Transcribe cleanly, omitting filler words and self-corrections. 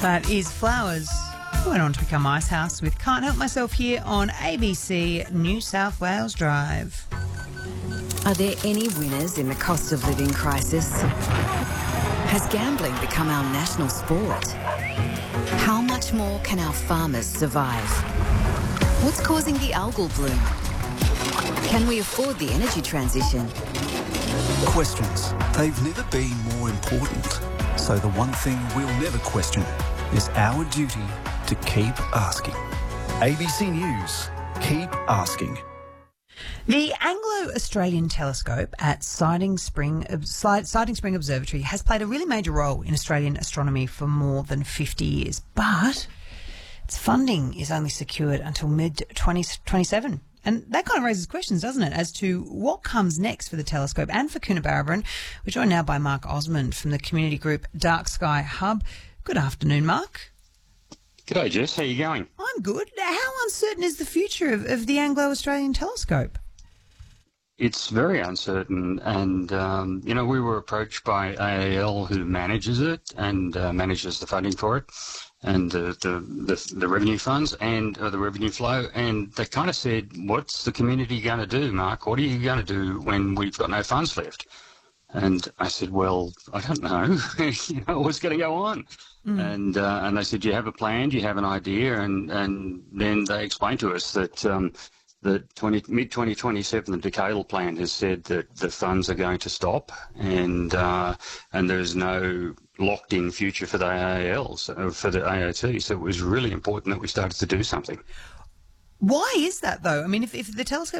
That is Flowers. Went on to become Icehouse with Can't Help Myself here on ABC New South Wales Drive. Are there any winners in the cost of living crisis? Has gambling become our national sport? How much more can our farmers survive? What's causing the algal bloom? Can we afford the energy transition? Questions. They've never been more important. So the one thing we'll never question is our duty to keep asking. ABC News. Keep asking. The Anglo-Australian Telescope at Siding Spring Observatory has played a really major role in Australian astronomy for more than 50 years, but its funding is only secured until mid-2027. And that kind of raises questions, doesn't it, as to what comes next for the telescope and for Coonabarabran. We're joined now by Mark Osmond from the community group Dark Sky Hub. Good afternoon, Mark. G'day, Jess. How are you going? I'm good. How uncertain is the future of the Anglo-Australian Telescope? It's very uncertain, and we were approached by AAL, who manages it and manages the funding for it, and the revenue funds and the revenue flow, and they kind of said, "What's the community going to do, Mark? What are you going to do when we've got no funds left?" And I said, "Well, I don't know. What's going to go on?" And they said, "Do you have a plan? Do you have an idea?" And then they explained to us that mid-2027, the decadal plan has said that the funds are going to stop, and there's no locked-in future for the AALs, for the AOT. So it was really important that we started to do something. Why is that, though? I mean, if the telescope